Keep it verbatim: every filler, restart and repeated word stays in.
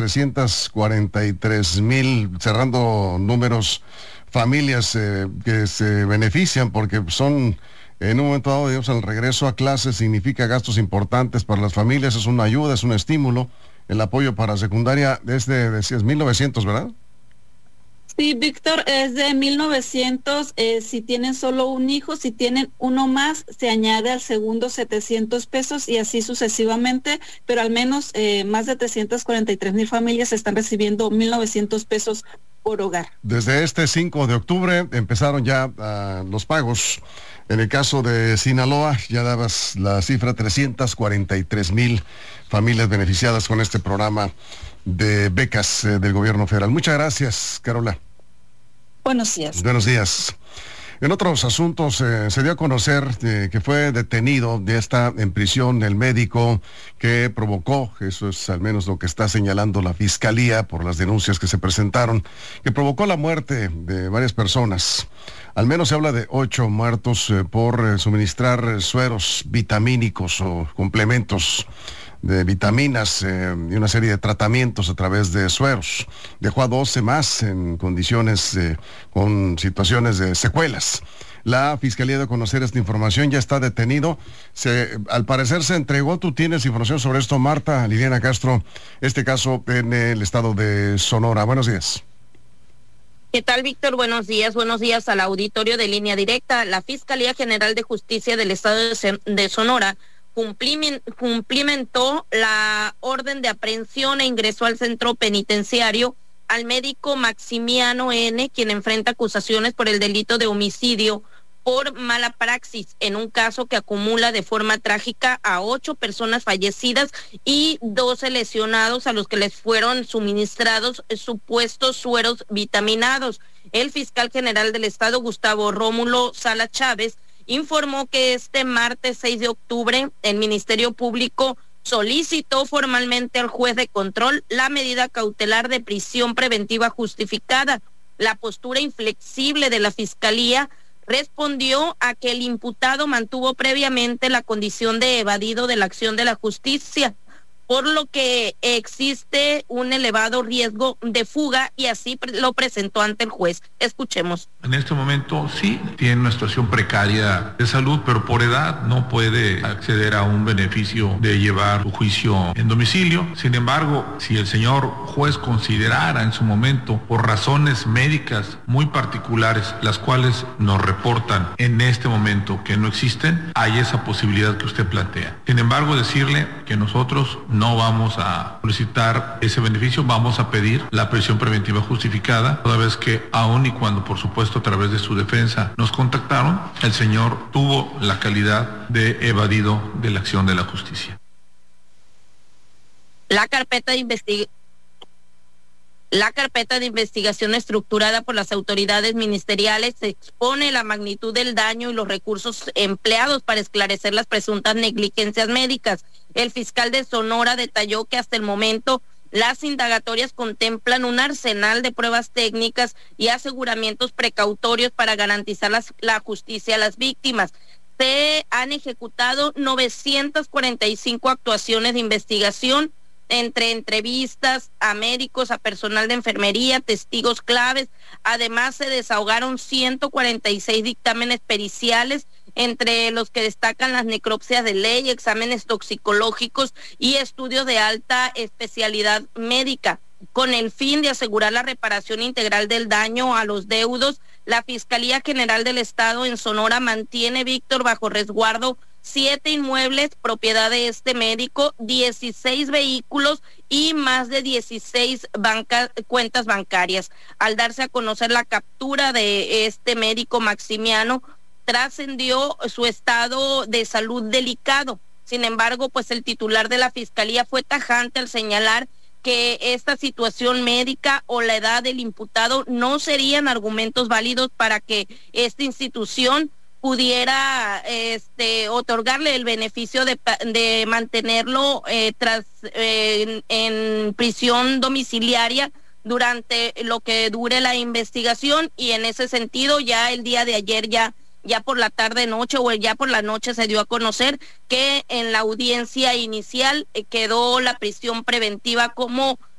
trescientas cuarenta y tres mil, cerrando números, familias eh, que se benefician porque son, en un momento dado, digamos, el regreso a clases significa gastos importantes para las familias, es una ayuda, es un estímulo. El apoyo para secundaria es de, decías, mil novecientos, ¿verdad? Sí, Víctor, es de mil novecientos, eh, si tienen solo un hijo, si tienen uno más, se añade al segundo setecientos pesos y así sucesivamente, pero al menos eh, más de trescientas cuarenta y tres mil familias están recibiendo mil novecientos pesos por hogar. Desde este cinco de octubre empezaron ya uh, los pagos. En el caso de Sinaloa, ya dabas la cifra, trescientas cuarenta y tres mil familias beneficiadas con este programa de becas eh, del gobierno federal. Muchas gracias, Carola. Buenos días. Buenos días. En otros asuntos, eh, se dio a conocer eh, que fue detenido, ya está en prisión el médico que provocó, eso es al menos lo que está señalando la fiscalía por las denuncias que se presentaron, que provocó la muerte de varias personas. Al menos se habla de ocho muertos eh, por eh, suministrar eh, sueros vitamínicos o complementos de vitaminas eh, y una serie de tratamientos a través de sueros. Dejó a doce más en condiciones, eh, con situaciones de secuelas. La Fiscalía de conocer esta información, ya está detenido. Se, al parecer se entregó. Tú tienes información sobre esto, Marta Liliana Castro, este caso en el estado de Sonora. Buenos días. ¿Qué tal, Víctor? Buenos días. Buenos días al auditorio de Línea Directa. La Fiscalía General de Justicia del estado de Sonora cumplimentó la orden de aprehensión e ingresó al centro penitenciario al médico Maximiano N., quien enfrenta acusaciones por el delito de homicidio por mala praxis, en un caso que acumula de forma trágica a ocho personas fallecidas y doce lesionados a los que les fueron suministrados supuestos sueros vitaminados. El fiscal general del estado, Gustavo Rómulo Sala Chávez, informó que este martes seis de octubre el Ministerio Público solicitó formalmente al juez de control la medida cautelar de prisión preventiva justificada. La postura inflexible de la Fiscalía respondió a que el imputado mantuvo previamente la condición de evadido de la acción de la justicia, por lo que existe un elevado riesgo de fuga y así lo presentó ante el juez. Escuchemos. En este momento sí tiene una situación precaria de salud, pero por edad no puede acceder a un beneficio de llevar su juicio en domicilio. Sin embargo, si el señor juez considerara en su momento, por razones médicas muy particulares, las cuales nos reportan en este momento que no existen, hay esa posibilidad que usted plantea. Sin embargo, decirle que nosotros no vamos a solicitar ese beneficio, vamos a pedir la prisión preventiva justificada, toda vez que aun y cuando, por supuesto, a través de su defensa nos contactaron, el señor tuvo la calidad de evadido de la acción de la justicia. La carpeta de investigación La carpeta de investigación estructurada por las autoridades ministeriales expone la magnitud del daño y los recursos empleados para esclarecer las presuntas negligencias médicas. El fiscal de Sonora detalló que hasta el momento las indagatorias contemplan un arsenal de pruebas técnicas y aseguramientos precautorios para garantizar las, la justicia a las víctimas. Se han ejecutado novecientas cuarenta y cinco actuaciones de investigación, entre entrevistas a médicos, a personal de enfermería, testigos claves. Además, se desahogaron ciento cuarenta y seis dictámenes periciales, entre los que destacan las necropsias de ley, exámenes toxicológicos y estudios de alta especialidad médica. Con el fin de asegurar la reparación integral del daño a los deudos, la Fiscalía General del Estado en Sonora mantiene, Víctor, bajo resguardo siete inmuebles propiedad de este médico, dieciséis vehículos y más de dieciséis banca, cuentas bancarias. Al darse a conocer la captura de este médico Maximiano, trascendió su estado de salud delicado. Sin embargo, pues el titular de la Fiscalía fue tajante al señalar que esta situación médica o la edad del imputado no serían argumentos válidos para que esta institución pudiera este otorgarle el beneficio de, de mantenerlo eh, tras eh, en, en prisión domiciliaria durante lo que dure la investigación. Y en ese sentido, ya el día de ayer, ya ya por la tarde noche o ya por la noche, se dio a conocer que en la audiencia inicial eh, quedó la prisión preventiva como